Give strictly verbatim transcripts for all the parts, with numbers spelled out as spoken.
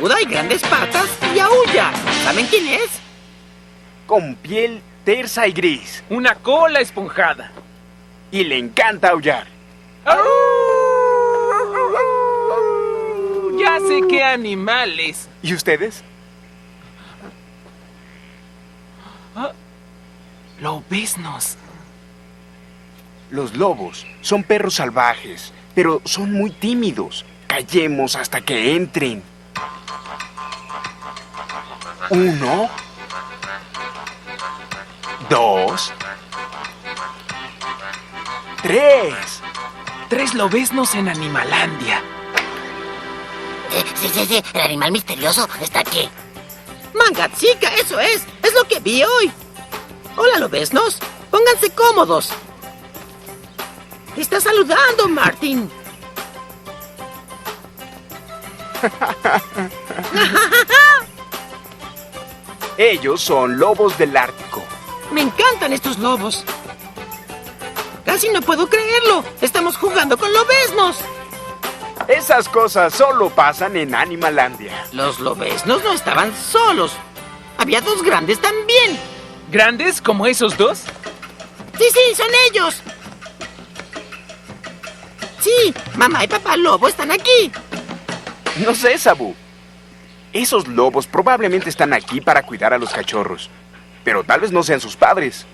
puntiaguda y grandes patas y aúlla. ¿Saben quién es? Con piel tersa y gris. Una cola esponjada. Y le encanta aullar. ¡Au! Ya sé qué animales. ¿Y ustedes? Lobeznos. Los lobos son perros salvajes, pero son muy tímidos. Callemos hasta que entren. Uno. Dos. Tres. Tres lobeznos en Animalandia. Eh, sí, sí, sí, el animal misterioso está aquí. Mangatsica, eso es. Es lo que vi hoy. Hola, lobeznos. Pónganse cómodos. Te está saludando, Martin. Ellos son lobos del Ártico. Me encantan estos lobos. Casi no puedo creerlo. Estamos jugando con lobeznos. Esas cosas solo pasan en Animalandia. Los lobeznos no estaban solos. Había dos grandes también. ¿Grandes como esos dos? Sí, sí, son ellos. Sí, mamá y papá lobo están aquí. No sé, Sabu. Esos lobos probablemente están aquí para cuidar a los cachorros. Pero tal vez no sean sus padres.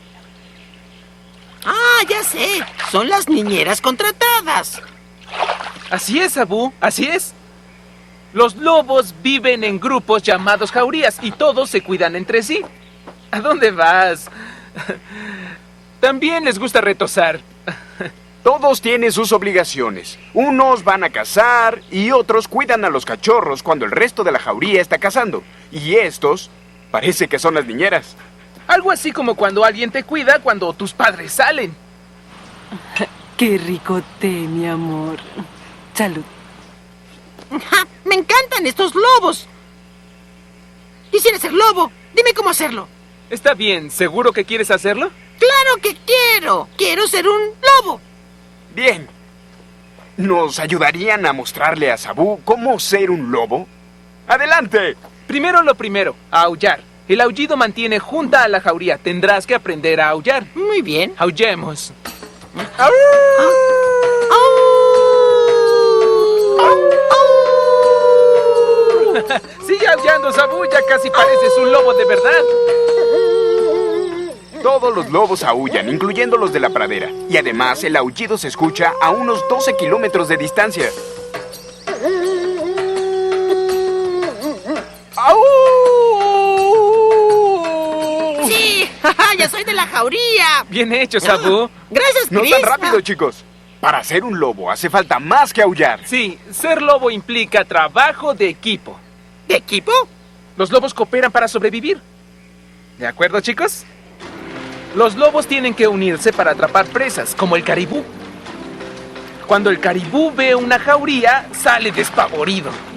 Ah, ya sé. Son las niñeras contratadas. Así es, Abu, así es. Los lobos viven en grupos llamados jaurías y todos se cuidan entre sí. ¿A dónde vas? También les gusta retozar. Todos tienen sus obligaciones. Unos van a cazar y otros cuidan a los cachorros cuando el resto de la jauría está cazando. Y estos parece que son las niñeras. Algo así como cuando alguien te cuida cuando tus padres salen. Qué rico té, mi amor. Salud. Ja, me encantan estos lobos. Quisiera ser lobo. Dime cómo hacerlo. Está bien, ¿seguro que quieres hacerlo? ¡Claro que quiero! ¡Quiero ser un lobo! Bien. ¿Nos ayudarían a mostrarle a Sabu cómo ser un lobo? ¡Adelante! Primero lo primero, a aullar. El aullido mantiene junta a la jauría. Tendrás que aprender a aullar. Muy bien. Aullemos. Ah. Sigue aullando, Sabu, ya casi pareces un lobo de verdad. Todos los lobos aúllan, incluyendo los de la pradera. Y además, el aullido se escucha a unos doce kilómetros de distancia. ¡Au! ¡Sí! ¡Ya soy de la jauría! Bien hecho, Sabu. Gracias, No Chris. tan rápido, chicos. Para ser un lobo hace falta más que aullar. Sí, ser lobo implica trabajo de equipo. ¿De equipo? Los lobos cooperan para sobrevivir. ¿De acuerdo, chicos? Los lobos tienen que unirse para atrapar presas, como el caribú. Cuando el caribú ve una jauría, sale despavorido.